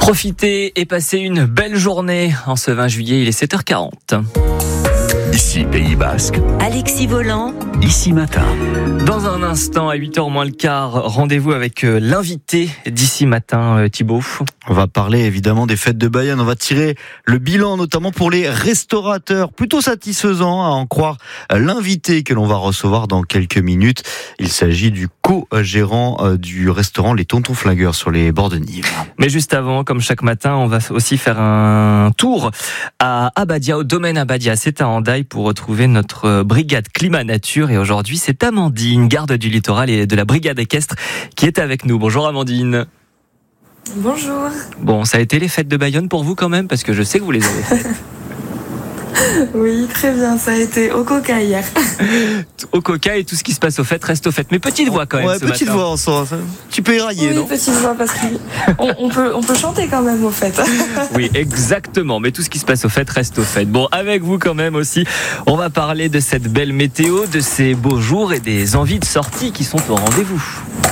Profitez et passez une belle journée. En ce 20 juillet, il est 7h40. Ici Pays Basque, Alexis Volant, Ici Matin. Dans un instant, à 8h moins le quart, rendez-vous avec l'invité d'Ici Matin, Thibaut. On va parler évidemment des fêtes de Bayonne. On va tirer le bilan, notamment pour les restaurateurs. Plutôt satisfaisant, à en croire l'invité que l'on va recevoir dans quelques minutes. Il s'agit du co-gérant du restaurant Les Tontons Flingueurs sur les bords de Nive. Mais juste avant, comme chaque matin, on va aussi faire un tour à Abadia, au domaine Abadia. C'est à Hendaye pour retrouver notre brigade climat nature. Et aujourd'hui, c'est Amandine, garde du littoral et de la brigade équestre, qui est avec nous. Bonjour Amandine. Bonjour. Bon, ça a été les fêtes de Bayonne pour vous quand même, parce que je sais que vous les avez faites. Oui, très bien, ça a été au coca hier. Au coca, et tout ce qui se passe aux fêtes reste aux fêtes. Mais petite voix quand même ce petite matin. voix en soi. Tu peux érailler, Oui, non? petite voix, parce qu'on peut chanter quand même aux fêtes. Oui, exactement. Mais tout ce qui se passe aux fêtes reste aux fêtes. Bon, avec vous quand même aussi, on va parler de cette belle météo, de ces beaux jours et des envies de sortie qui sont au rendez-vous.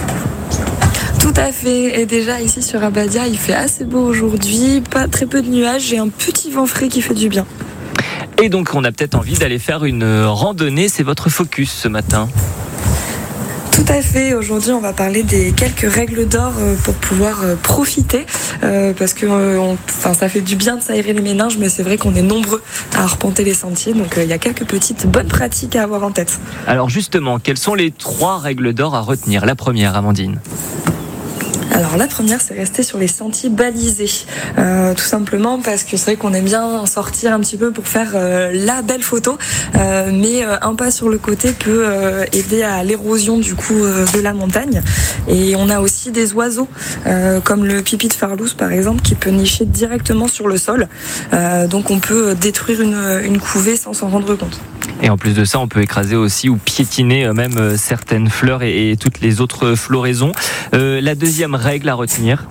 Tout à fait. Et déjà ici sur Abadia, il fait assez beau aujourd'hui, pas très peu de nuages et un petit vent frais qui fait du bien. Et donc on a peut-être envie d'aller faire une randonnée, c'est votre focus ce matin. Tout à fait. Aujourd'hui, on va parler des quelques règles d'or pour pouvoir profiter, parce que ça fait du bien de s'aérer les méninges, mais c'est vrai qu'on est nombreux à arpenter les sentiers, donc il y a quelques petites bonnes pratiques à avoir en tête. Alors justement, quelles sont les 3 règles d'or à retenir? La première, Amandine. Alors la première, c'est rester sur les sentiers balisés, tout simplement parce que c'est vrai qu'on aime bien sortir un petit peu pour faire la belle photo, mais un pas sur le côté peut aider à l'érosion du coup de la montagne. Et on a aussi des oiseaux comme le pipi de Farlouse par exemple qui peut nicher directement sur le sol, donc on peut détruire une couvée sans s'en rendre compte. Et en plus de ça, on peut écraser aussi ou piétiner même certaines fleurs et toutes les autres floraisons. La deuxième règle à retenir?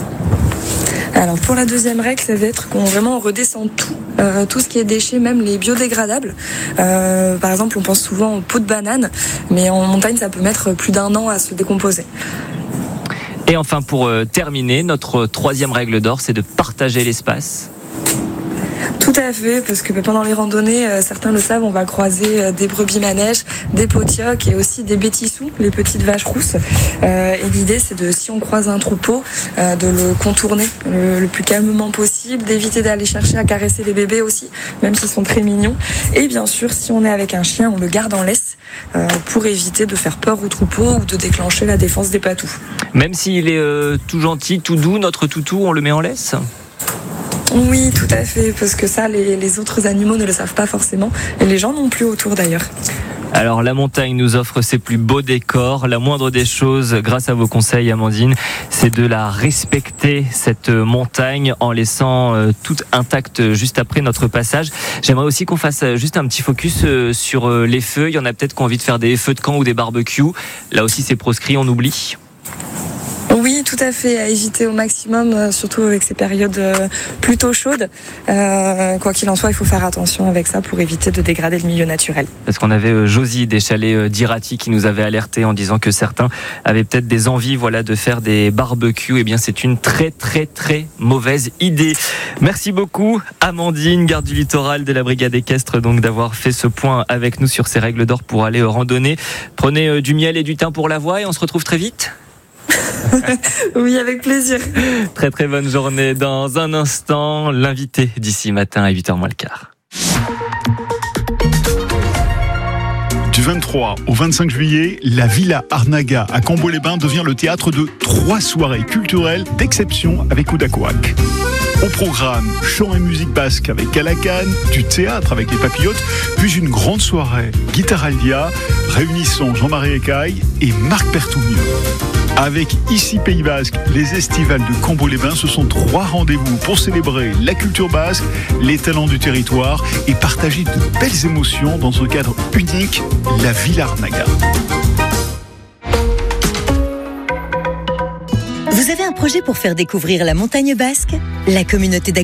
Alors pour la deuxième règle, ça va être qu'on vraiment redescend tout ce qui est déchets, même les biodégradables. Par exemple, on pense souvent aux pots de banane, mais en montagne, ça peut mettre plus d'1 an à se décomposer. Et enfin, pour terminer, notre 3e règle d'or, c'est de partager l'espace. Tout à fait, parce que pendant les randonnées, certains le savent, on va croiser des brebis manèges, des potiocs et aussi des bétissous, les petites vaches rousses. Et l'idée, c'est si on croise un troupeau, de le contourner le plus calmement possible, d'éviter d'aller chercher à caresser les bébés aussi, même s'ils sont très mignons. Et bien sûr, si on est avec un chien, on le garde en laisse pour éviter de faire peur au troupeau ou de déclencher la défense des patous. Même s'il est tout gentil, tout doux, notre toutou, on le met en laisse? Oui, tout à fait, parce que ça, les autres animaux ne le savent pas forcément, et les gens non plus autour d'ailleurs. Alors la montagne nous offre ses plus beaux décors. La moindre des choses, grâce à vos conseils Amandine, c'est de la respecter, cette montagne, en laissant toute intacte juste après notre passage. J'aimerais aussi qu'on fasse juste un petit focus sur les feux. Il y en a peut-être qui ont envie de faire des feux de camp ou des barbecues. Là aussi c'est proscrit, on oublie. Oui, tout à fait, à éviter au maximum, surtout avec ces périodes plutôt chaudes. Quoi qu'il en soit, il faut faire attention avec ça pour éviter de dégrader le milieu naturel. Parce qu'on avait Josie des chalets d'Irati qui nous avait alerté en disant que certains avaient peut-être des envies de faire des barbecues. Eh bien, c'est une très très très mauvaise idée. Merci beaucoup Amandine, garde du littoral de la brigade équestre, donc d'avoir fait ce point avec nous sur ces règles d'or pour aller randonner. Prenez du miel et du thym pour la voie et on se retrouve très vite. Oui, avec plaisir. Très très bonne journée. Dans un instant, l'invité d'Ici Matin à 8h moins le quart. Du 23 au 25 juillet, la Villa Arnaga à Cambo-les-Bains devient le théâtre de 3 soirées culturelles d'exception avec Oudacoac. Au programme, chant et musique basque avec Calacan, du théâtre avec les Papillotes, puis une grande soirée Guitaraldia réunissant Jean-Marie Écaille et Marc Berthoumieux. Avec Ici Pays Basque, les estivales de Cambo-les-Bains, ce sont 3 rendez-vous pour célébrer la culture basque, les talents du territoire et partager de belles émotions dans un cadre unique, la Villa Arnaga. vous avez un projet pour faire découvrir la montagne basque? La communauté